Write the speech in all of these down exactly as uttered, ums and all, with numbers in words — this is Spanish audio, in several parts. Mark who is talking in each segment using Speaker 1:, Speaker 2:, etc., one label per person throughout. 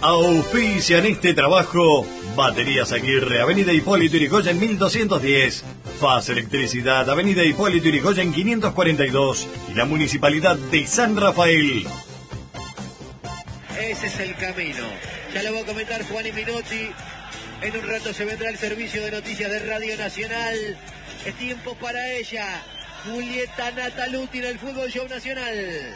Speaker 1: Auspician este trabajo Baterías Aguirre, Avenida Hipólito Yrigoyen mil doscientos diez, Faz Electricidad, Avenida Hipólito Yrigoyen quinientos cuarenta y dos y la Municipalidad de San Rafael.
Speaker 2: Ese es el camino. Ya lo va a comentar Juan Minotti. En un rato se vendrá el servicio de noticias de Radio Nacional. Es tiempo para ella, Julieta Nataluti, en el Fútbol Show Nacional.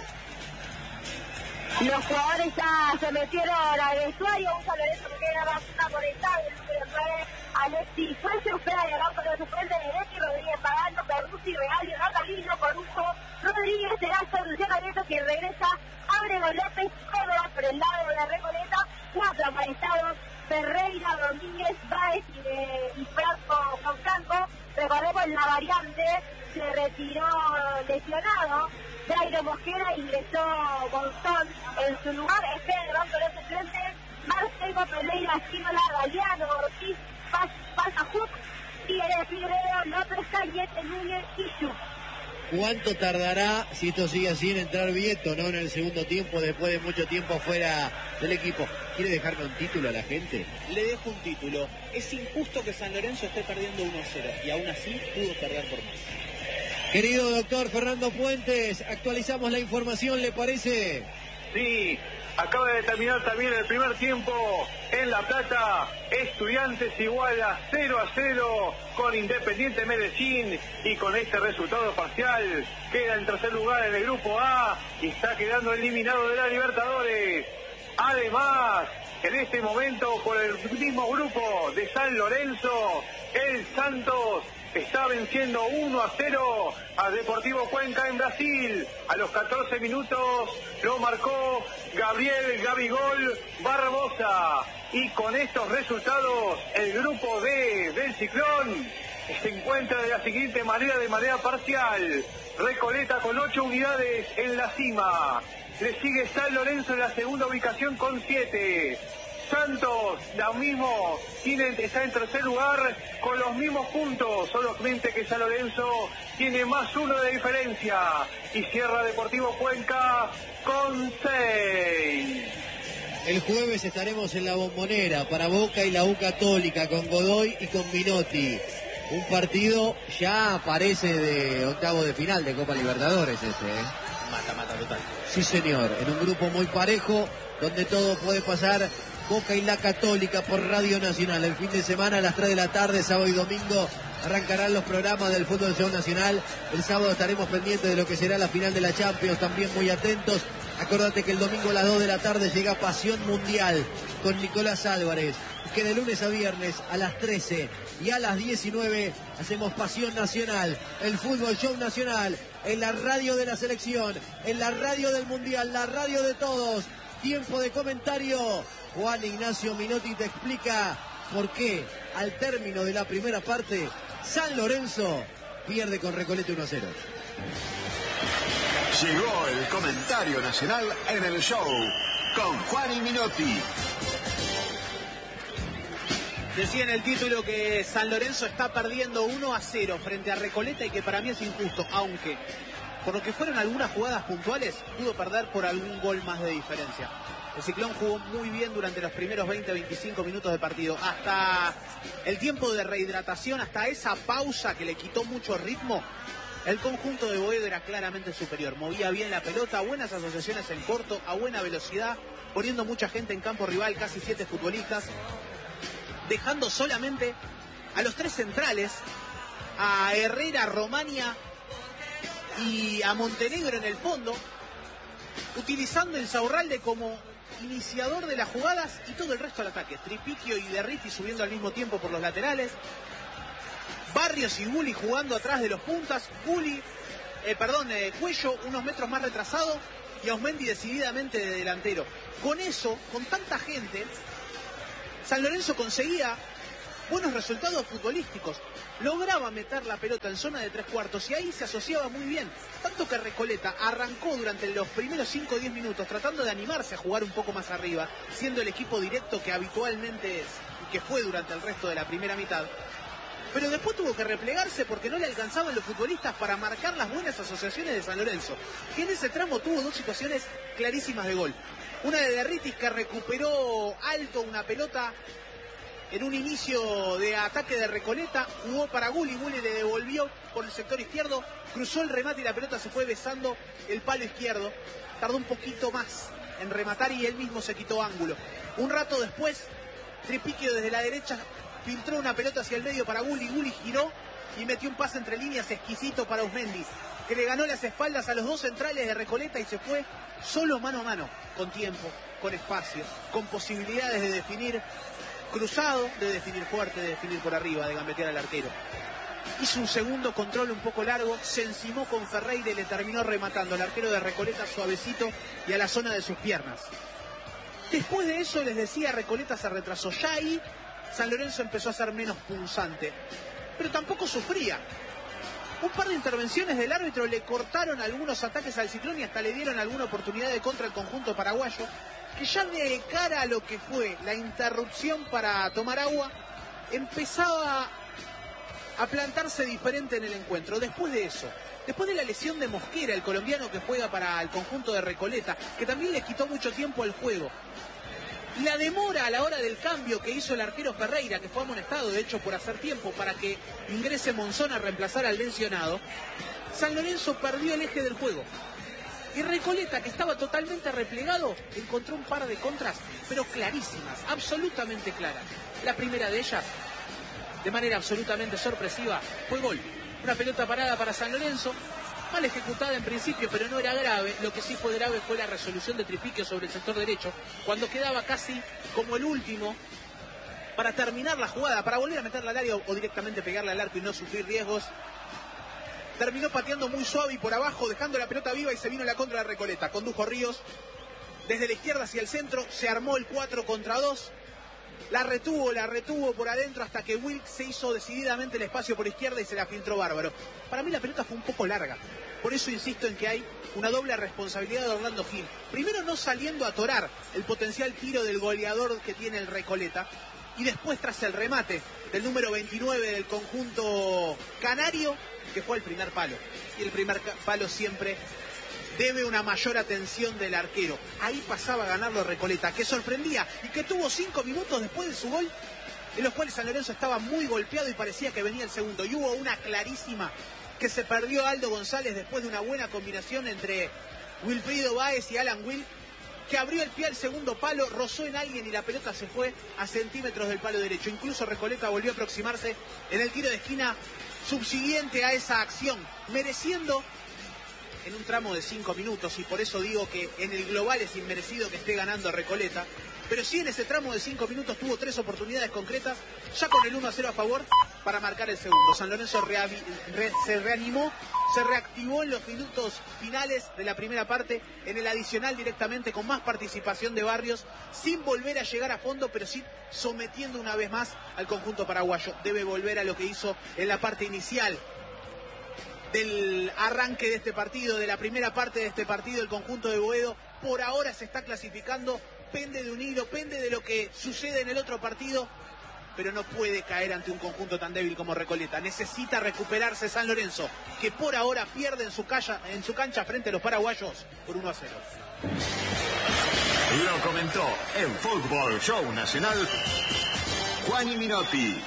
Speaker 3: Los jugadores ya se metieron al vestuario. Un San Lorenzo que queda bastante conectado. El número nueve, Alexis Fuente, Uspera y abajo de su frente derecho, Rodríguez Pagano, Perruzzi, Regalio, Natalino, Corujo, Rodríguez, Erazo, Luciano Nieto, quien regresa, Abrego López, Córdoba, por el lado de la Recoleta, cuatro aparestados, Ferreira, Domínguez, Báez y, eh, y Franco con Franco. Recordemos la variante, se retiró lesionado. Jairo Mosquera, ingresó Monzón en su lugar, espera el banco de los suplentes, Marcelo Pereira, Esquínola, Galeano, Ortiz, Paz, Pasajuk, Tigre, Figueredo, López, Cañete, Núñez y Chu.
Speaker 2: ¿Cuánto tardará, si esto sigue así, en entrar Vieto, ¿no? En el segundo tiempo, después de mucho tiempo fuera del equipo? ¿Quiere dejarme un título a la gente?
Speaker 4: Le dejo un título. Es injusto que San Lorenzo esté perdiendo uno a cero y aún así pudo perder por más.
Speaker 2: Querido doctor Fernando Fuentes, actualizamos la información, ¿le parece?
Speaker 5: Sí, acaba de terminar también el primer tiempo en La Plata. Estudiantes igual a cero a cero con Independiente Medellín, y con este resultado parcial queda en tercer lugar en el grupo A y está quedando eliminado de la Libertadores. Además, en este momento por el mismo grupo de San Lorenzo, el Santos está venciendo uno a cero a Deportivo Cuenca en Brasil. A los catorce minutos lo marcó Gabriel Gabigol Barbosa. Y con estos resultados, el grupo D del Ciclón se encuentra de la siguiente manera, de manera parcial. Recoleta con ocho unidades en la cima. Le sigue San Lorenzo en la segunda ubicación con siete. Santos, lo mismo, tiene, está en tercer lugar con los mismos puntos, solamente que San Lorenzo tiene más uno de diferencia. Y cierra Deportivo Cuenca con seis.
Speaker 2: El jueves estaremos en la Bombonera para Boca y la U Católica, con Godoy y con Minotti. Un partido ya parece de octavo de final de Copa Libertadores ese, ¿eh?
Speaker 4: Mata, mata total.
Speaker 2: Sí, señor, en un grupo muy parejo, donde todo puede pasar. Boca y la Católica por Radio Nacional. El fin de semana a las tres de la tarde, sábado y domingo, arrancarán los programas del Fútbol Show Nacional. El sábado estaremos pendientes de lo que será la final de la Champions, también muy atentos. Acordate que el domingo a las dos de la tarde llega Pasión Mundial con Nicolás Álvarez, que de lunes a viernes a las trece y a las diecinueve hacemos Pasión Nacional, el Fútbol Show Nacional, en la radio de la selección, en la radio del Mundial, la radio de todos. Tiempo de comentario. Juan Ignacio Minotti te explica por qué al término de la primera parte San Lorenzo pierde con Recoleta uno a cero.
Speaker 6: Llegó el comentario nacional en el show con Juan y Minotti.
Speaker 4: Decía en el título que San Lorenzo está perdiendo uno a cero frente a Recoleta y que para mí es injusto, aunque por lo que fueron algunas jugadas puntuales pudo perder por algún gol más de diferencia. El Ciclón jugó muy bien durante los primeros veinte a veinticinco minutos de partido. Hasta el tiempo de rehidratación, hasta esa pausa que le quitó mucho ritmo, el conjunto de Boedo era claramente superior. Movía bien la pelota, buenas asociaciones en corto, a buena velocidad, poniendo mucha gente en campo rival, casi siete futbolistas, dejando solamente a los tres centrales, a Herrera, Romania y a Montenegro en el fondo, utilizando el Saurralde como iniciador de las jugadas y todo el resto al ataque. Tripiquio y Derriti subiendo al mismo tiempo por los laterales, Barrios y Gulli jugando atrás de los puntas, Gulli, eh, perdón, eh, Cuello unos metros más retrasado y Ausmendi decididamente de delantero. Con eso, con tanta gente, San Lorenzo conseguía buenos resultados futbolísticos. Lograba meter la pelota en zona de tres cuartos y ahí se asociaba muy bien. Tanto que Recoleta arrancó durante los primeros cinco o diez minutos tratando de animarse a jugar un poco más arriba, siendo el equipo directo que habitualmente es y que fue durante el resto de la primera mitad. Pero después tuvo que replegarse porque no le alcanzaban los futbolistas para marcar las buenas asociaciones de San Lorenzo, que en ese tramo tuvo dos situaciones clarísimas de gol. Una de Derritis que recuperó alto una pelota en un inicio de ataque de Recoleta, jugó para Gulli, Gulli le devolvió por el sector izquierdo, cruzó el remate y la pelota se fue besando el palo izquierdo. Tardó un poquito más en rematar y él mismo se quitó ángulo. Un rato después, Tripiquio desde la derecha filtró una pelota hacia el medio para Gulli, Gulli giró y metió un pase entre líneas exquisito para Usmendi, que le ganó las espaldas a los dos centrales de Recoleta y se fue solo mano a mano, con tiempo, con espacio, con posibilidades de definir cruzado, de definir fuerte, de definir por arriba, de gambetear al arquero. Hizo un segundo control un poco largo, se encimó con Ferreira y le terminó rematando al arquero de Recoleta suavecito y a la zona de sus piernas. Después de eso, les decía, Recoleta se retrasó. Ya ahí, San Lorenzo empezó a ser menos punzante, pero tampoco sufría. Un par de intervenciones del árbitro le cortaron algunos ataques al Ciclón y hasta le dieron alguna oportunidad de contra el conjunto paraguayo, que ya de cara a lo que fue la interrupción para tomar agua, empezaba a plantarse diferente en el encuentro. Después de eso, después de la lesión de Mosquera, el colombiano que juega para el conjunto de Recoleta, que también le quitó mucho tiempo al juego, la demora a la hora del cambio que hizo el arquero Ferreira, que fue amonestado de hecho por hacer tiempo para que ingrese Monzón a reemplazar al mencionado, San Lorenzo perdió el eje del juego. Y Recoleta, que estaba totalmente replegado, encontró un par de contras, pero clarísimas, absolutamente claras. La primera de ellas, de manera absolutamente sorpresiva, fue gol. Una pelota parada para San Lorenzo, mal ejecutada en principio, pero no era grave. Lo que sí fue grave fue la resolución de Tripiquio sobre el sector derecho, cuando quedaba casi como el último para terminar la jugada, para volver a meterla al área o directamente pegarle al arco y no sufrir riesgos. Terminó pateando muy suave y por abajo, dejando la pelota viva y se vino la contra de Recoleta. Condujo Ríos desde la izquierda hacia el centro, se armó el cuatro contra dos. La retuvo, la retuvo por adentro hasta que Wilk se hizo decididamente el espacio por izquierda y se la filtró bárbaro. Para mí la pelota fue un poco larga. Por eso insisto en que hay una doble responsabilidad de Orlando Gil. Primero, no saliendo a atorar el potencial tiro del goleador que tiene el Recoleta. Y después, tras el remate del número veintinueve del conjunto canario, que fue el primer palo. Y el primer palo siempre debe una mayor atención del arquero. Ahí pasaba a ganarlo Recoleta, que sorprendía y que tuvo cinco minutos después de su gol, en los cuales San Lorenzo estaba muy golpeado y parecía que venía el segundo. Y hubo una clarísima que se perdió Aldo González después de una buena combinación entre Wilfrido Báez y Alan Will, que abrió el pie al segundo palo, rozó en alguien y la pelota se fue a centímetros del palo derecho. Incluso Recoleta volvió a aproximarse en el tiro de esquina subsiguiente a esa acción, mereciendo en un tramo de cinco minutos, y por eso digo que en el global es inmerecido que esté ganando Recoleta, pero sí en ese tramo de cinco minutos tuvo tres oportunidades concretas, ya con el uno a cero a favor, para marcar el segundo. San Lorenzo re, se reanimó, se reactivó en los minutos finales de la primera parte, en el adicional directamente, con más participación de Barrios, sin volver a llegar a fondo, pero sí sometiendo una vez más al conjunto paraguayo. Debe volver a lo que hizo en la parte inicial del arranque de este partido, de la primera parte de este partido. El conjunto de Boedo por ahora se está clasificando, pende de un hilo, pende de lo que sucede en el otro partido, pero no puede caer ante un conjunto tan débil como Recoleta. Necesita recuperarse San Lorenzo, que por ahora pierde en su, cancha, en su cancha frente a los paraguayos por uno a cero.
Speaker 6: Lo comentó en Fútbol Show Nacional Juan Minotti.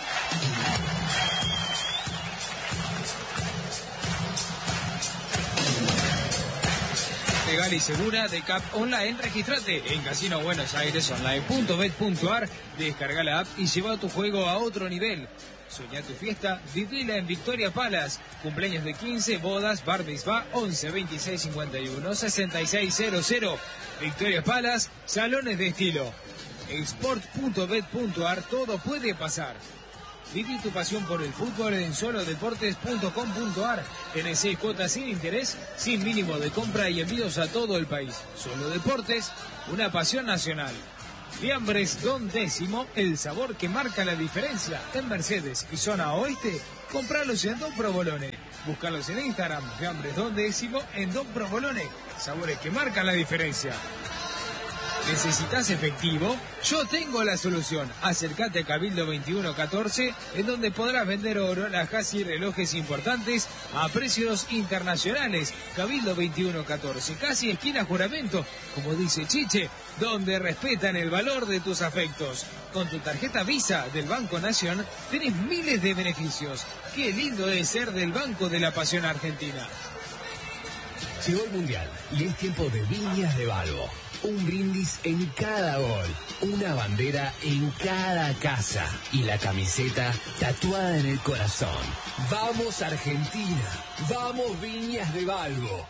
Speaker 7: Legal y segura de C A P Online. Registrate en casino buenos aires online punto bet punto ar, descarga la app y lleva tu juego a otro nivel. Soñá tu fiesta, vivila en Victoria Palace. Cumpleaños de quince, bodas, bar mitzvah, once veintiséis cincuenta y uno sesenta y seis cero cero. Victoria Palace, salones de estilo. Export punto bet punto ar, todo puede pasar. Viví tu pasión por el fútbol en solo deportes punto com punto ar. Tenés seis cuotas sin interés, sin mínimo de compra y envíos a todo el país. Solo Deportes, una pasión nacional. Fiambres Don Décimo, el sabor que marca la diferencia. En Mercedes y zona oeste, compralos en Don Provolone. Búscalos en Instagram, Fiambres Don Décimo en Don Provolone. Sabores que marcan la diferencia. ¿Necesitas efectivo? Yo tengo la solución. Acércate a Cabildo veintiuno catorce, en donde podrás vender oro, alhajas y relojes importantes a precios internacionales. Cabildo veintiuno catorce, casi esquina Juramento, como dice Chiche, donde respetan el valor de tus afectos. Con tu tarjeta Visa del Banco Nación tenés miles de beneficios. Qué lindo es ser del Banco de la Pasión Argentina.
Speaker 8: Llegó el Mundial y es tiempo de Viñas de Balbo. Un brindis en cada gol, una bandera en cada casa y la camiseta tatuada en el corazón. ¡Vamos Argentina! ¡Vamos Viñas de Balbo!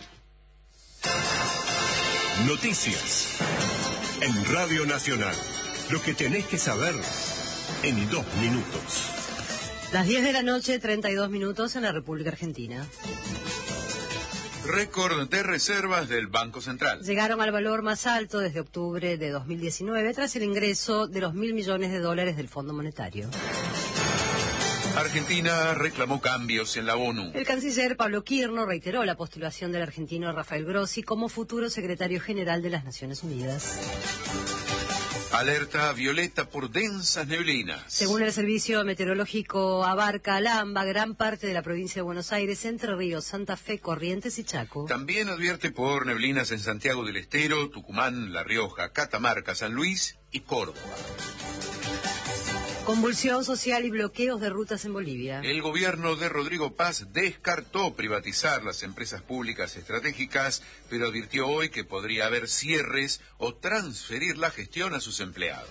Speaker 9: Noticias en Radio Nacional. Lo que tenés que saber en dos minutos.
Speaker 10: Las diez de la noche, treinta y dos minutos en la República Argentina.
Speaker 11: Récord de reservas del Banco Central.
Speaker 10: Llegaron al valor más alto desde octubre de dos mil diecinueve tras el ingreso de los mil millones de dólares del Fondo Monetario.
Speaker 11: Argentina reclamó cambios en la ONU.
Speaker 10: El canciller Pablo Quirno reiteró la postulación del argentino Rafael Grossi como futuro secretario general de las Naciones Unidas.
Speaker 11: Alerta violeta por densas neblinas.
Speaker 10: Según el servicio meteorológico, abarca al AMBA gran parte de la provincia de Buenos Aires, Entre Ríos, Santa Fe, Corrientes y Chaco.
Speaker 11: También advierte por neblinas en Santiago del Estero, Tucumán, La Rioja, Catamarca, San Luis y Córdoba.
Speaker 10: Convulsión social y bloqueos de rutas en Bolivia.
Speaker 11: El gobierno de Rodrigo Paz descartó privatizar las empresas públicas estratégicas, pero advirtió hoy que podría haber cierres o transferir la gestión a sus empleados.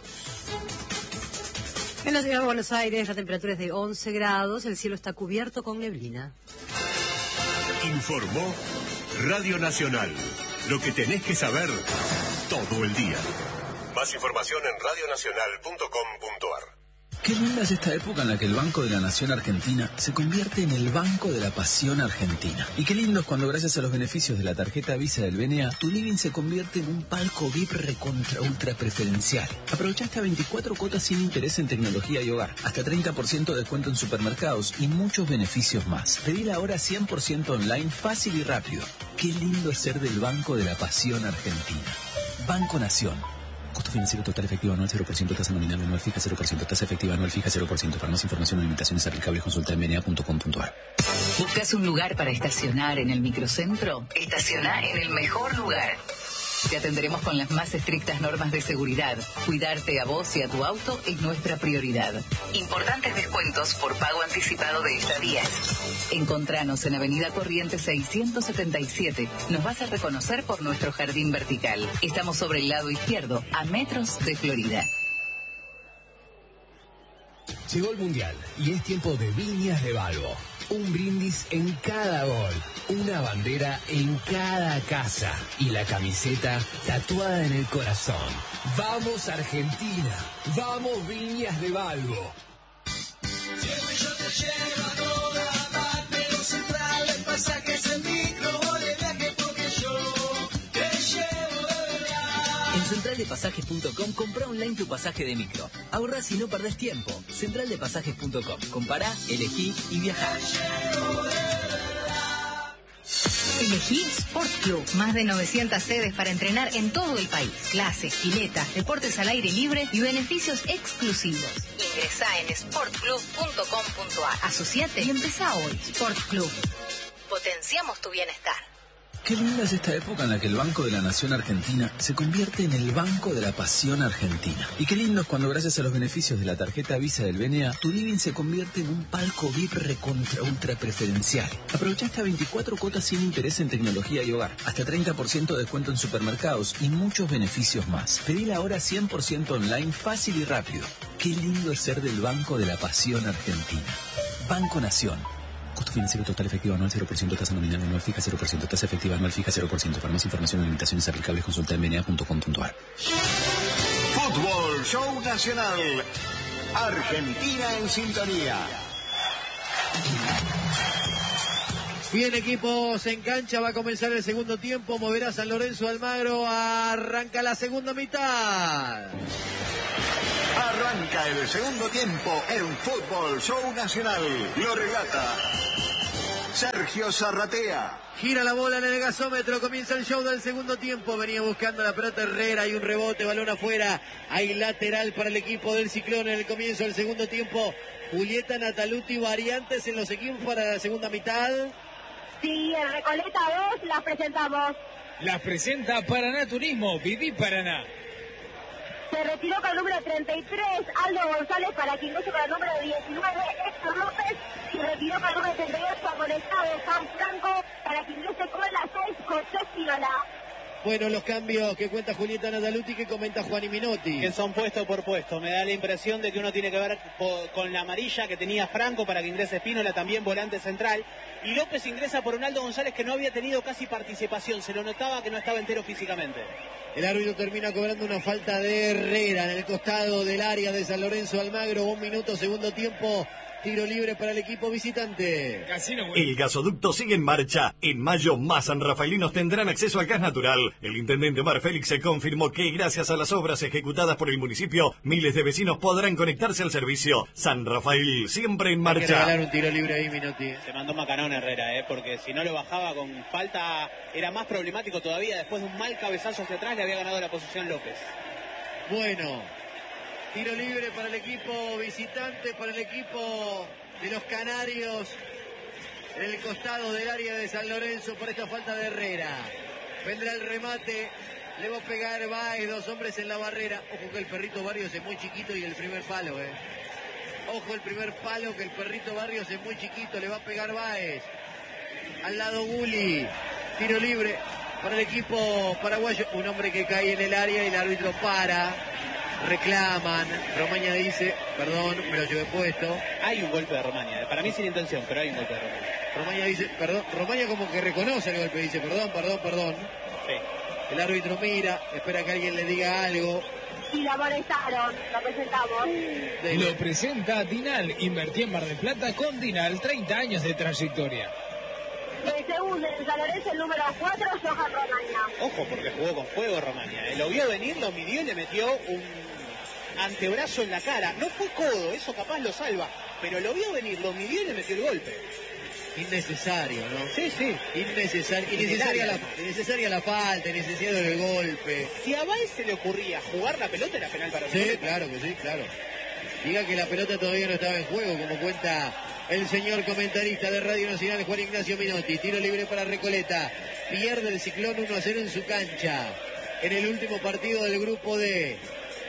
Speaker 10: En la ciudad de Buenos Aires la temperatura es de once grados, el cielo está cubierto con neblina.
Speaker 9: Informó Radio Nacional. Lo que tenés que saber todo el día. Más información en radio nacional punto com punto ar.
Speaker 12: Qué linda es esta época en la que el Banco de la Nación Argentina se convierte en el Banco de la Pasión Argentina. Y qué lindo es cuando, gracias a los beneficios de la tarjeta Visa del B N A, tu living se convierte en un palco V I P recontra ultra preferencial. Aprovecha hasta veinticuatro cuotas sin interés en tecnología y hogar, hasta treinta por ciento de descuento en supermercados y muchos beneficios más. Pedila ahora cien por ciento online, fácil y rápido. Qué lindo es ser del Banco de la Pasión Argentina. Banco Nación. Costo financiero total efectivo anual cero por ciento, tasa nominal anual fija cero por ciento, tasa efectiva anual fija cero por ciento. Para más información o limitaciones aplicables consulta en b n a punto com punto ar.
Speaker 13: ¿Buscas un lugar para estacionar en el microcentro? Estaciona en el mejor lugar. Te atenderemos con las más estrictas normas de seguridad. Cuidarte a vos y a tu auto es nuestra prioridad. Importantes descuentos por pago anticipado de estadías. Encontranos en Avenida Corrientes seiscientos setenta y siete. Nos vas a reconocer por nuestro jardín vertical. Estamos sobre el lado izquierdo, a metros de Florida.
Speaker 8: Llegó el Mundial y es tiempo de Viñas de Balbo. Un brindis en cada gol, una bandera en cada casa y la camiseta tatuada en el corazón. ¡Vamos Argentina! ¡Vamos Viñas de Balbo!
Speaker 14: Siempre yo te llevo a toda parte, los centrales, pasajes en micro, o de viaje porque yo te llevo de verdad.
Speaker 15: En central de pasajes punto com compra online tu pasaje de micro. Ahorrás y no perdés tiempo. central de pasajes punto com. Compará, elegí y viajá.
Speaker 16: Elegí Sport Club. Más de novecientas sedes para entrenar en todo el país. Clases, piletas, deportes al aire libre y beneficios exclusivos. Ingresá en sport club punto com punto ar. Asociate y empezá hoy. Sport Club. Potenciamos tu bienestar.
Speaker 12: Qué linda es esta época en la que el Banco de la Nación Argentina se convierte en el Banco de la Pasión Argentina. Y qué lindo es cuando, gracias a los beneficios de la tarjeta Visa del B N A, tu living se convierte en un palco V I P recontra ultra preferencial. Aprovecha hasta veinticuatro cuotas sin interés en tecnología y hogar, hasta treinta por ciento de descuento en supermercados y muchos beneficios más. Pedila ahora cien por ciento online, fácil y rápido. Qué lindo es ser del Banco de la Pasión Argentina. Banco Nación. Costo financiero total efectivo anual cero por ciento, tasa nominal anual fija cero por ciento, tasa efectiva anual fija cero por ciento. Para más información o limitaciones aplicables consulta en b n a punto com punto ar.
Speaker 6: Fútbol Show Nacional. Argentina en sintonía.
Speaker 2: Bien, equipos en cancha, va a comenzar el segundo tiempo, moverá San Lorenzo Almagro, arranca la segunda mitad.
Speaker 6: Arranca el segundo tiempo en Fútbol Show Nacional. Lo relata Sergio Zarratea.
Speaker 2: Gira la bola en el gasómetro, comienza el show del segundo tiempo. Venía buscando la pelota Herrera, hay un rebote, balón afuera. Hay lateral para el equipo del Ciclón en el comienzo del segundo tiempo. Julieta Nataluti, variantes en los equipos para la segunda mitad.
Speaker 3: Sí, en Recoleta dos las presentamos.
Speaker 7: Las presenta Paraná Turismo, Viví Paraná.
Speaker 3: Se retiró con el número treinta y tres, Aldo González, para que ingrese con el número diecinueve, Héctor López. Y retiró con el número treinta y ocho, amonestado San Franco, para que ingrese con la seis, José Espinola.
Speaker 2: Bueno, los cambios que cuenta Julieta Nataluti, que comenta Juani Minotti.
Speaker 4: Que son puesto por puesto. Me da la impresión de que uno tiene que ver con la amarilla que tenía Franco para que ingrese Espínola, también volante central. Y López ingresa por un Aldo González que no había tenido casi participación. Se lo notaba que no estaba entero físicamente.
Speaker 2: El árbitro termina cobrando una falta de Herrera en el costado del área de San Lorenzo Almagro. Un minuto, segundo tiempo. Tiro libre para el equipo visitante.
Speaker 1: El gasoducto sigue en marcha. En mayo, más sanrafaelinos tendrán acceso al gas natural. El intendente Omar Félix se confirmó que, gracias a las obras ejecutadas por el municipio, miles de vecinos podrán conectarse al servicio. San Rafael, siempre en marcha.
Speaker 2: Hay que regalar un tiro libre ahí, Minotti.
Speaker 4: Se mandó macanón Herrera, ¿eh? Porque si no lo bajaba con falta, era más problemático todavía. Después de un mal cabezazo hacia atrás, le había ganado la posición López.
Speaker 2: Bueno. Tiro libre para el equipo visitante, para el equipo de los Canarios, en el costado del área de San Lorenzo por esta falta de Herrera. Vendrá el remate, le va a pegar Báez, dos hombres en la barrera. Ojo que el perrito Barrios es muy chiquito y el primer palo, eh. Ojo el primer palo, que el perrito Barrios es muy chiquito, le va a pegar Báez. Al lado Gulli, tiro libre para el equipo paraguayo. Un hombre que cae en el área y el árbitro para. Reclaman, Romaña dice, perdón, me lo llevé puesto.
Speaker 4: Hay un golpe de Romaña, para mí sin intención, pero hay un golpe de Romaña.
Speaker 2: Romaña dice, perdón, Romaña como que reconoce el golpe, dice, perdón, perdón, perdón.
Speaker 4: Sí.
Speaker 2: El árbitro mira, espera que alguien le diga algo.
Speaker 3: Y la molestaron, lo presentamos.
Speaker 7: Lo presenta Dinal, invertí en Mar del Plata con Dinal, treinta años de trayectoria.
Speaker 3: El segundo en San Lorenzo, el número cuatro, Johan Romaña.
Speaker 4: Ojo, porque jugó con fuego Romaña. Lo vio venir, lo midió y le metió un antebrazo en la cara. No fue codo, eso capaz lo salva. Pero lo vio venir, lo midió y le metió el golpe.
Speaker 2: Innecesario, ¿no?
Speaker 4: Sí, sí.
Speaker 2: Innecesario. Innecesaria la, innecesaria la falta, innecesario el golpe.
Speaker 4: Si a Báez se le ocurría jugar la pelota, era penal para
Speaker 2: Sí,
Speaker 4: Recoleta.
Speaker 2: claro que sí, claro. Diga que la pelota todavía no estaba en juego, como cuenta el señor comentarista de Radio Nacional, Juan Ignacio Minotti. Tiro libre para Recoleta. Pierde el Ciclón uno a cero en su cancha. En el último partido del grupo D.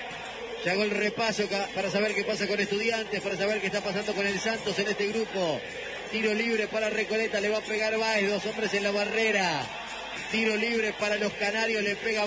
Speaker 2: Ya hago el repaso para saber qué pasa con Estudiantes, para saber qué está pasando con el Santos en este grupo. Tiro libre para Recoleta, le va a pegar Báez, dos hombres en la barrera. Tiro libre para los Canarios, le pega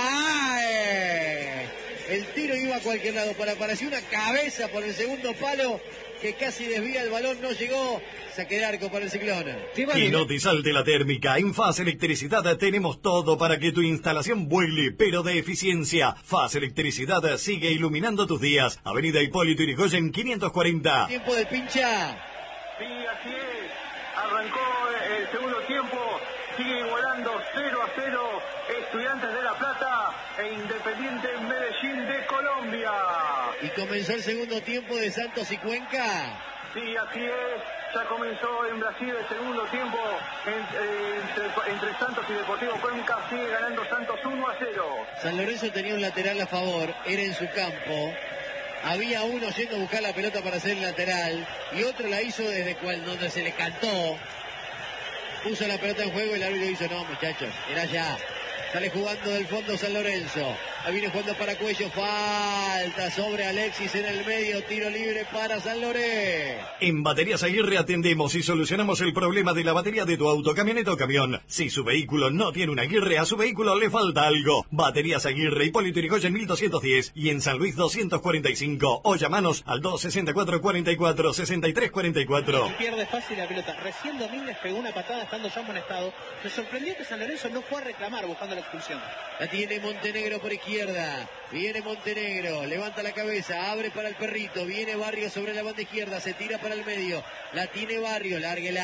Speaker 2: Báez. El tiro iba a cualquier lado, para parecer una cabeza por el segundo palo que casi desvía el balón, no llegó. Saque de arco para el Ciclón.
Speaker 1: Y no te salte la térmica. En Faz Electricidad tenemos todo para que tu instalación vuele, pero de eficiencia. Faz Electricidad sigue iluminando tus días. Avenida Hipólito Yrigoyen quinientos cuarenta.
Speaker 2: Tiempo de pincha.
Speaker 5: Sí, así es. Arrancó el segundo tiempo. Sigue igualando cero a cero Estudiantes de La Plata e Independiente Medellín de Colombia.
Speaker 2: Y comenzó el segundo tiempo de Santos y Cuenca.
Speaker 5: Sí, así es. Ya comenzó en Brasil el segundo tiempo entre, entre, entre Santos y Deportivo Cuenca. Sigue ganando Santos uno a cero.
Speaker 2: San Lorenzo tenía un lateral a favor, era en su campo. Había uno yendo a buscar la pelota para hacer el lateral y otro la hizo desde cual, donde se le cantó. Puso la pelota en juego y el árbitro dice, no muchachos, era ya. Sale jugando del fondo San Lorenzo. Ahí viene jugando para Cuello. Falta sobre Alexis en el medio. Tiro libre para San Lorenzo.
Speaker 1: En Baterías Aguirre atendemos y solucionamos el problema de la batería de tu auto, camioneta o camión. Si su vehículo no tiene una Aguirre, a su vehículo le falta algo. Baterías Aguirre, Hipólito Yrigoyen mil doscientos diez y en San Luis doscientos cuarenta y cinco. O llamanos al dos sesenta y cuatro, cuarenta y cuatro, sesenta y tres cuarenta y cuatro.
Speaker 4: Pierde fácil la pelota. Recién Domínguez pegó una patada estando ya amonestado. Me sorprendió que San Lorenzo no fue a reclamar buscando la expulsión.
Speaker 2: La tiene Montenegro por izquierda. Viene Montenegro, levanta la cabeza, abre para el perrito. Viene Barrios sobre la banda izquierda, se tira para el medio. La tiene Barrios, lárguela.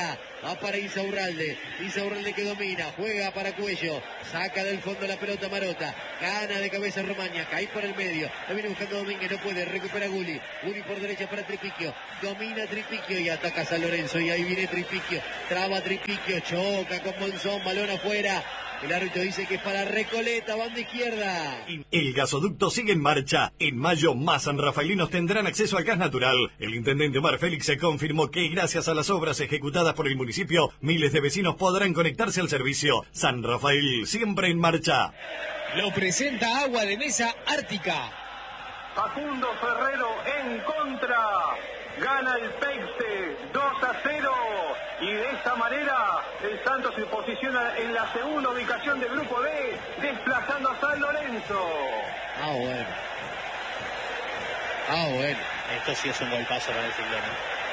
Speaker 2: Va para Insaurralde. Insaurralde que domina. Juega para Cuello. Saca del fondo la pelota Marota. Gana de cabeza Romaña. Cae por el medio. La viene buscando Domínguez. No puede. Recupera Gulli. Gulli por derecha para Tripiquio. Domina Tripiquio y ataca a San Lorenzo. Y ahí viene Tripiquio. Traba Tripiquio. Choca con Monzón. Balón afuera. El árbitro dice que es para Recoleta, banda izquierda.
Speaker 1: El gasoducto sigue en marcha. En mayo, más sanrafaelinos tendrán acceso al gas natural. El intendente Omar Félix se confirmó que gracias a las obras ejecutadas por el municipio, miles de vecinos podrán conectarse al servicio. San Rafael, siempre en marcha.
Speaker 7: Lo presenta Agua de Mesa Ártica.
Speaker 5: Facundo Ferrero en contra. Gana el Peixe dos a cero. Y de esta manera el Santos se posiciona en la segunda ubicación del grupo D, desplazando a San Lorenzo.
Speaker 2: Ah, bueno. Ah, bueno.
Speaker 4: Esto sí es un golpazo para el Ciclón.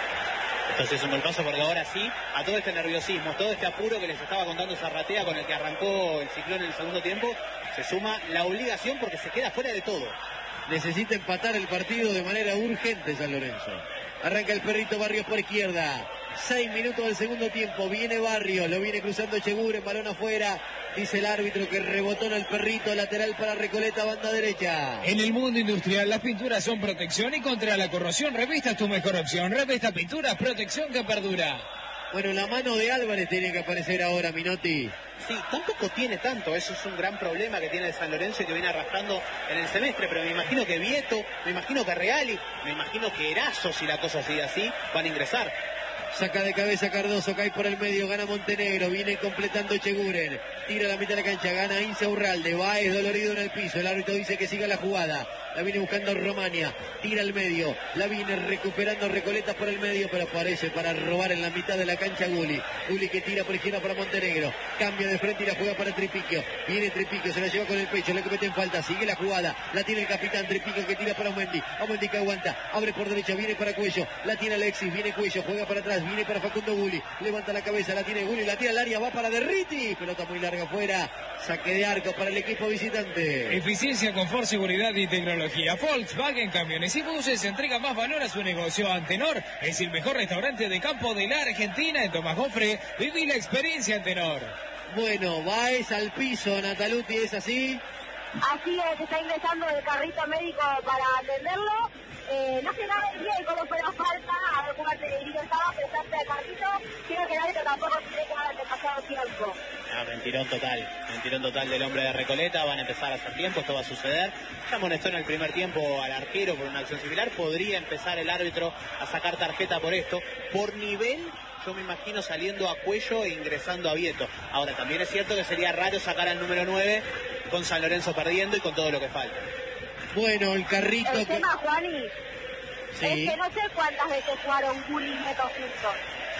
Speaker 4: Esto sí es un golpazo porque ahora sí, a todo este nerviosismo, todo este apuro que les estaba contando Zarratea con el que arrancó el Ciclón en el segundo tiempo, se suma la obligación porque se queda fuera de todo.
Speaker 2: Necesita empatar el partido de manera urgente San Lorenzo. Arranca el Perrito Barrios por izquierda. Seis minutos del segundo tiempo. Viene Barrios. Lo viene cruzando Echeguren. Balón afuera. Dice el árbitro que rebotó en el Perrito. Lateral para Recoleta. Banda derecha.
Speaker 7: En el mundo industrial, las pinturas son protección y contra la corrosión. Revista es tu mejor opción. Revista Pinturas, protección que perdura.
Speaker 2: Bueno, la mano de Álvarez tiene que aparecer ahora, Minotti.
Speaker 4: Sí, tampoco tiene tanto, eso es un gran problema que tiene el San Lorenzo y que viene arrastrando en el semestre, pero me imagino que Vieto, me imagino que Reali, me imagino que Erazo, si la cosa sigue así, van a ingresar.
Speaker 2: Saca de cabeza Cardoso, cae por el medio, gana Montenegro, viene completando Echeguren, tira a la mitad de la cancha, gana Insaurralde, va es dolorido en el piso, el árbitro dice que siga la jugada, la viene buscando Romania, tira al medio, la viene recuperando Recoleta por el medio, pero aparece para robar en la mitad de la cancha Gulli, Gulli que tira por izquierda para Montenegro, cambia de frente y la juega para Tripiquio, viene Tripiquio, se la lleva con el pecho, le comete en falta, sigue la jugada, la tiene el capitán Tripiquio que tira para Aumendi, Aumendi que aguanta, abre por derecha, viene para Cuello, la tiene Alexis, viene Cuello, juega para atrás, viene para Facundo Gulli, levanta la cabeza, la tiene Gulli, la tira al área, va para Derriti, pelota muy larga afuera, saque de arco para el equipo visitante.
Speaker 7: Eficiencia, confort, seguridad y tecnología. Volkswagen Camiones y Buses entrega más valor a su negocio. Antenor es el mejor restaurante de campo de la Argentina. En Tomás Gofre, viví la experiencia Antenor.
Speaker 2: Bueno, Baez al piso, Nataluti, ¿es así?
Speaker 3: Así es, está ingresando el carrito médico para atenderlo. Eh, no sé nada bien cómo fue la falta, a ver cómo el peligro estaba, pero está el carrito. Creo que el árbitro tampoco tiene que dar el pasado tiempo.
Speaker 4: Ah, mentirón total, mentirón total del hombre de Recoleta, van a empezar a hacer tiempo, esto va a suceder. Ya amonestó en el primer tiempo al arquero por una acción similar, podría empezar el árbitro a sacar tarjeta por esto. Por nivel, yo me imagino saliendo a Cuello e ingresando a Vieto. Ahora, también es cierto que sería raro sacar al número nueve con San Lorenzo perdiendo y con todo lo que falta.
Speaker 2: Bueno, el carrito...
Speaker 3: El tema, Juani,
Speaker 2: sí.
Speaker 3: Es que no sé cuántas veces jugaron Gulli y Vieto juntos.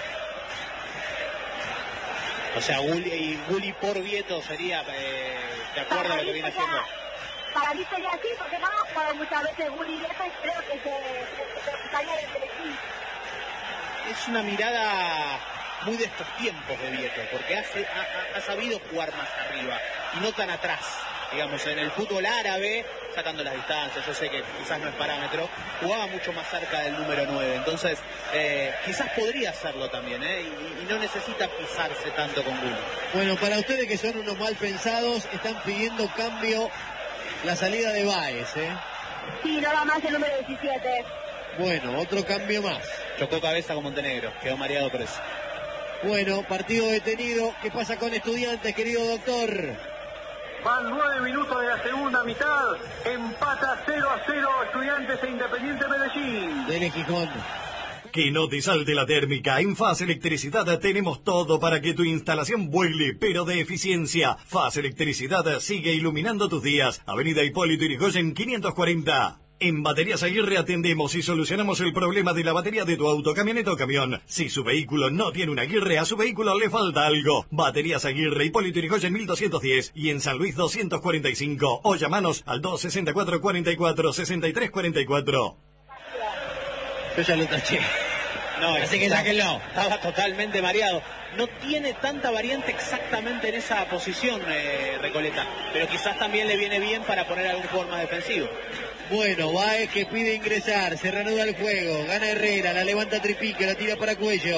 Speaker 4: O sea, Gulli, y Gulli por Vieto sería, eh, de acuerdo
Speaker 3: Para
Speaker 4: a lo que viene haciendo.
Speaker 3: Para mí sería así, porque no hemos jugado muchas veces Gulli y Vieto y creo que se, se, se salía del equipo.
Speaker 4: Es una mirada muy de estos tiempos de Vieto, porque hace, ha, ha sabido jugar más arriba y no tan atrás. Digamos, en el fútbol árabe, sacando las distancias, yo sé que quizás no es parámetro, jugaba mucho más cerca del número nueve, entonces eh, quizás podría hacerlo también, ¿eh? y, y no necesita pisarse tanto con Gulli.
Speaker 2: Bueno, para ustedes que son unos mal pensados, están pidiendo cambio la salida de Baez, ¿eh?
Speaker 3: Sí, no va más el número diecisiete.
Speaker 2: Bueno, otro cambio más.
Speaker 4: Chocó cabeza con Montenegro, quedó mareado preso.
Speaker 2: Bueno, partido detenido. ¿Qué pasa con Estudiantes, querido doctor?
Speaker 5: Van nueve minutos de la segunda mitad. Empata cero a cero Estudiantes e Independiente Medellín.
Speaker 2: Dele, Gijón.
Speaker 1: Que no te salte la térmica. En Faz Electricidad tenemos todo para que tu instalación vuele, pero de eficiencia. Faz Electricidad sigue iluminando tus días. Avenida Hipólito Yrigoyen quinientos cuarenta. En Baterías Aguirre atendemos y solucionamos el problema de la batería de tu auto, camioneta o camión. Si su vehículo no tiene una Aguirre, a su vehículo le falta algo. Baterías Aguirre, Hipólito Yrigoyen mil doscientos diez y en San Luis doscientos cuarenta y cinco. O llamanos al dos sesenta y cuatro, cuarenta y cuatro, sesenta y tres cuarenta y cuatro.
Speaker 2: Yo ya lo taché.
Speaker 4: No,
Speaker 2: así que sáquenlo.
Speaker 4: Estaba totalmente mareado. No tiene tanta variante exactamente en esa posición, eh, Recoleta, pero quizás también le viene bien para poner algún jugador más defensivo.
Speaker 2: Bueno, Baez que pide ingresar, se reanuda el juego, gana Herrera, la levanta Tripiquio, la tira para Cuello,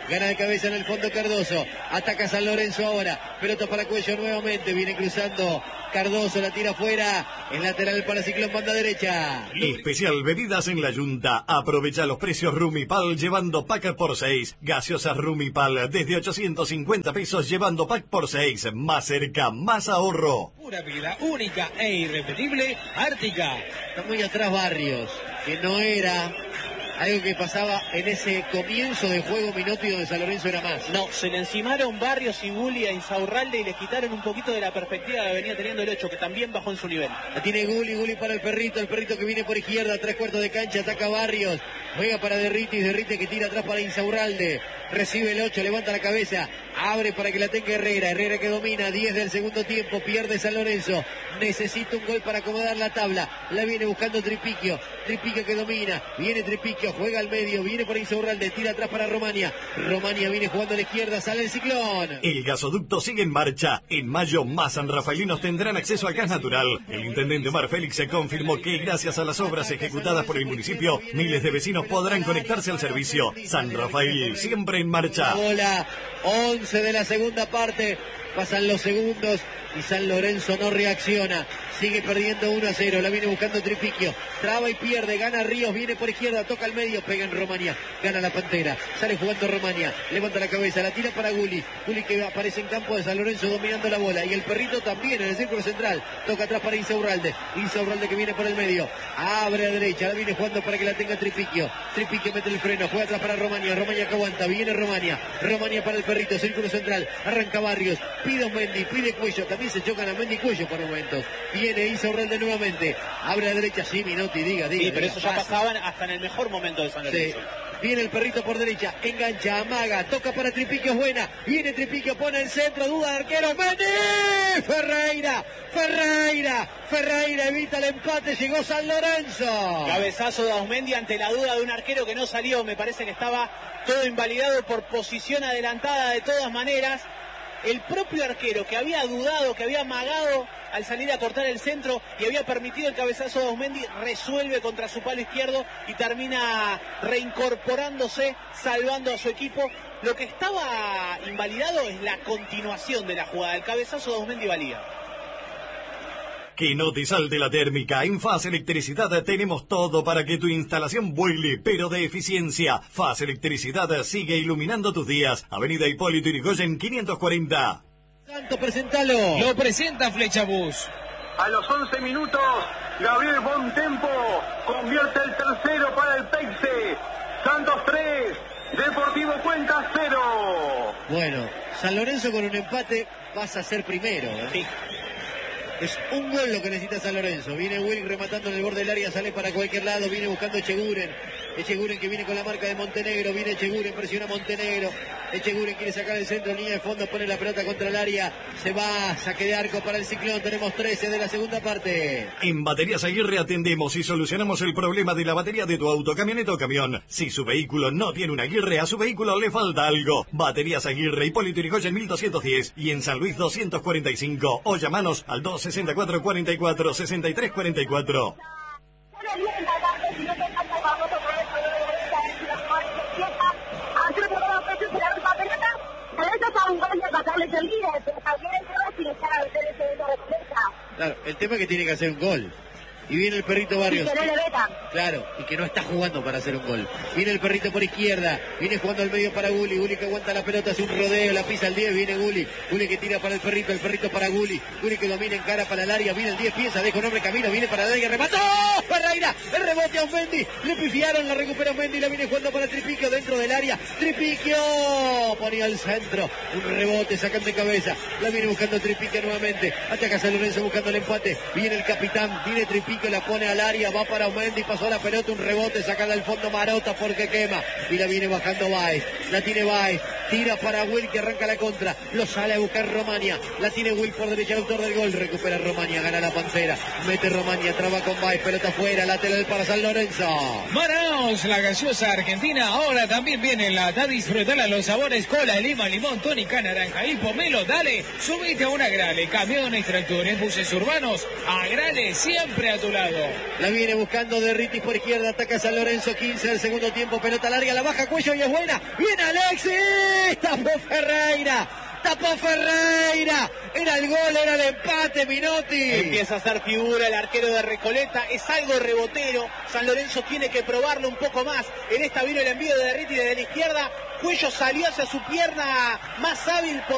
Speaker 2: Gana de cabeza en el fondo Cardoso. Ataca San Lorenzo ahora. Pelota para Cuello nuevamente. Viene cruzando Cardoso, la tira afuera. Es lateral para Ciclón, banda derecha.
Speaker 1: Especial bebidas en la Yunta. Aprovecha los precios Rumipal llevando pack por seis. Gaseosas Rumipal desde ochocientos cincuenta pesos llevando pack por seis. Más cerca, más ahorro.
Speaker 7: Pura vida única e irrepetible, Ártica.
Speaker 2: Está muy atrás Barrios, que no era algo que pasaba en ese comienzo de juego Minotti donde San Lorenzo era más.
Speaker 4: No, se le encimaron Barrios y Gulli a Insaurralde y le quitaron un poquito de la perspectiva que venía teniendo el ocho, que también bajó en su nivel.
Speaker 2: La tiene Gulli, Gulli para el perrito, el perrito que viene por izquierda, tres cuartos de cancha, ataca Barrios, juega para Derritis, Derrite que tira atrás para Insaurralde, recibe el ocho, levanta la cabeza, abre para que la tenga Herrera, Herrera que domina, diez del segundo tiempo, pierde San Lorenzo, necesita un gol para acomodar la tabla, la viene buscando Tripiquio, Tripiquio que domina, viene Tripiquio, juega al medio, viene por Insaurralde, tira atrás para Romania, Romania viene jugando a la izquierda, sale el Ciclón.
Speaker 1: El gasoducto sigue en marcha. En mayo, más sanrafaelinos tendrán acceso al gas natural. El intendente Omar Félix se confirmó que gracias a las obras ejecutadas por el municipio, miles de vecinos podrán conectarse al servicio. San Rafael, siempre en marcha.
Speaker 2: Bola, once de la segunda parte, pasan los segundos y San Lorenzo no reacciona. Sigue perdiendo uno a cero, la viene buscando Tripiquio, traba y pierde, gana Ríos, viene por izquierda, toca al medio, pega en Romania, gana la Pantera, sale jugando Romania, levanta la cabeza, la tira para Gulli, Gulli que aparece en campo de San Lorenzo dominando la bola, y el perrito también en el círculo central, toca atrás para Insaurralde, Insaurralde que viene por el medio, abre a derecha, la viene jugando para que la tenga Tripiquio, Tripiquio mete el freno, juega atrás para Romania, Romania que aguanta, viene Romania, Romania para el perrito, círculo central, arranca Barrios, pide a Mendy, pide Cuello, también se chocan a Mendy y Cuello por momentos, viene Insaurralde nuevamente, abre a derecha, sí, Minotti, diga, diga.
Speaker 4: Sí, pero
Speaker 2: diga,
Speaker 4: eso ya
Speaker 2: pasa.
Speaker 4: pasaban hasta en el mejor momento de San Lorenzo.
Speaker 2: Sí. Viene el perrito por derecha, engancha, amaga, toca para Tripiquio, es buena, viene Tripiquio, pone el centro, duda de arquero, Mendy, Ferreira, Ferreira, Ferreira evita el empate, llegó San Lorenzo.
Speaker 4: Cabezazo de Ausmendi ante la duda de un arquero que no salió, me parece que estaba todo invalidado por posición adelantada de todas maneras. El propio arquero que había dudado, que había amagado al salir a cortar el centro y había permitido el cabezazo de Ausmendi, resuelve contra su palo izquierdo y termina reincorporándose, salvando a su equipo. Lo que estaba invalidado es la continuación de la jugada. El cabezazo de Ausmendi valía.
Speaker 1: Que no te salte la térmica. En Faz Electricidad tenemos todo para que tu instalación vuele, pero de eficiencia. Faz Electricidad sigue iluminando tus días. Avenida Hipólito Yrigoyen quinientos cuarenta.
Speaker 2: Santo, presentalo.
Speaker 7: Lo presenta Flechabús.
Speaker 5: A los once minutos, Gabriel Bontempo convierte el tercero para el Peixe. Santos tres, Deportivo Cuenca cero.
Speaker 2: Bueno, San Lorenzo con un empate pasa a ser primero, ¿eh?
Speaker 4: Sí.
Speaker 2: Es un gol lo que necesita San Lorenzo. Viene Will rematando en el borde del área, sale para cualquier lado, viene buscando Echeguren. Echeguren que viene con la marca de Montenegro, viene Echeguren, presiona a Montenegro. Echeguren quiere sacar el centro, línea de fondo, pone la pelota contra el área. Se va, saque de arco para el Ciclón. Tenemos trece de la segunda parte.
Speaker 1: En Baterías Aguirre atendemos y solucionamos el problema de la batería de tu auto, camioneta o camión. Si su vehículo no tiene una Aguirre, a su vehículo le falta algo. Baterías Aguirre, Hipólito Yrigoyen mil doscientos diez y en San Luis doscientos cuarenta y cinco. O llamanos al dos sesenta y cuatro, cuarenta y cuatro, sesenta y tres cuarenta y cuatro.
Speaker 2: Claro, el tema es que tiene que hacer un gol. Y viene el perrito Barrios.
Speaker 3: Y que no le vetan.
Speaker 2: Claro, y que no está jugando para hacer un gol. Viene el perrito por izquierda. Viene jugando al medio para Gulli. Gulli que aguanta la pelota, hace un rodeo, la pisa al diez. Viene Gulli. Gulli que tira para el perrito. El perrito para Gulli. Gulli que domina en cara para el área. Viene el diez, piensa, deja un hombre camino. Viene para el área, remató. Ferreira. El rebote a Mendy. Le pifiaron, la recupera Mendy. La viene jugando para Tripiquio dentro del área. Tripiquio ponía al centro. Un rebote, sacan de cabeza. La viene buscando Tripiquio nuevamente. Ataca San Lorenzo buscando el empate. Viene el capitán. Viene Tripiquio, la pone al área. Va para Mendy, pasó la pelota, un rebote, sacada al fondo Marota porque quema. Y la viene bajando Baez. La tiene Baez. Tira para Will que arranca la contra. Lo sale a buscar Romania. La tiene Will por derecha, el autor del gol. Recupera Romania, gana la Pantera. Mete Romania, traba con Baez, pelota afuera, lateral para San Lorenzo.
Speaker 7: Manaos, la gaseosa argentina. Ahora también viene la da disfrutar a los sabores cola, lima, limón, tónica, naranja y pomelo. Dale, subite a una Grale. Camiones, tractores, buses urbanos. A Grale, siempre a tu lado.
Speaker 2: La viene buscando de Ritis por izquierda. Ataca San Lorenzo, quince del segundo tiempo. Pelota larga, la baja Cuello y es buena. Viene Alexis. Tapó Ferreira. Tapó Ferreira. Era el gol, era el empate, Minotti.
Speaker 4: Empieza a hacer figura el arquero de Recoleta. Es algo rebotero. San Lorenzo tiene que probarlo un poco más. En esta vino el envío de Derriti desde la izquierda. Cuello salió hacia su pierna más hábil por